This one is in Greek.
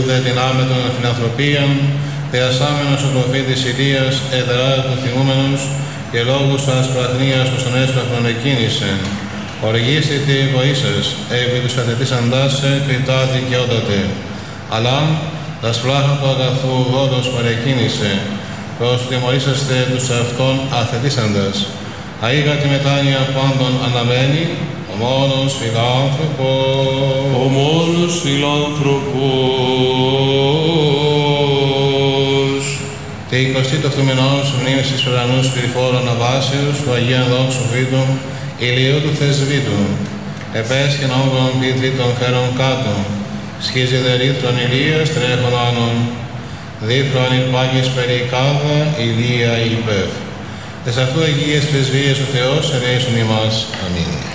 Δε δυνάμει των φιλανθρωπίων, διασάμενος ο προφήτης Ηλίας, εδρά του θυμούμενους, και λόγους ασπραχνίας προς τον έσπραχνον εκκίνησε. Οργίστη τη βοήσας, επί τους καθετήσαντάς σε, κριτά δικαιότατε. Αλλά, τα σπλάχνα του αγαθού γόδος παρεκκίνησε, προς τιμωρήσαστε τους αυτών αθετήσαντας. Αίγα τη μετάνοια πάντων αναμένει, ο μόνος φιλάνθρωπος. Ο μόνος φιλάνθρωπος. Τη 20η του αυτού μηνός μνήμης της ουρανούς πυρηφόρου αναβάσεως του Αγίαν Δόξου Βήτου, ηλίου του θεσβήτου, επέσχεν όγκων πίτριτων φέρων κάτω, σχίζει δε ρήθρον ηλίας τρέχον άνων, δίθρον υπάγεις περικάδα ηλία υπεύ. Τες αυτού αγίες πρεσβείες ο Θεός ελέησον ημάς. Αμήν.